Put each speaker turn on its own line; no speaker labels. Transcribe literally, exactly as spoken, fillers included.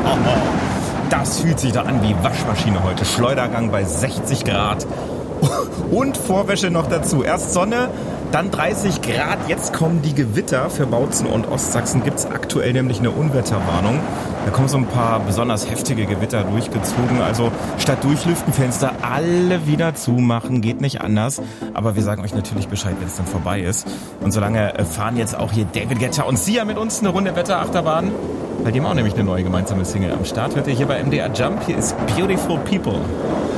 Das fühlt sich da an wie Waschmaschine heute. Schleudergang bei sechzig Grad. Und Vorwäsche noch dazu. Erst Sonne, dann dreißig Grad. Jetzt kommen die Gewitter. Für Bautzen und Ostsachsen gibt es aktuell nämlich eine Unwetterwarnung. Da kommen so ein paar besonders heftige Gewitter durchgezogen. Also statt durchlüften, Fenster alle wieder zumachen. Geht nicht anders. Aber wir sagen euch natürlich Bescheid, wenn es dann vorbei ist. Und solange fahren jetzt auch hier David Guetta und Sia mit uns eine Runde Wetterachterbahn. Bei dem auch nämlich eine neue gemeinsame Single am Start. Hört ihr hier bei M D R Jump. Hier ist Beautiful People.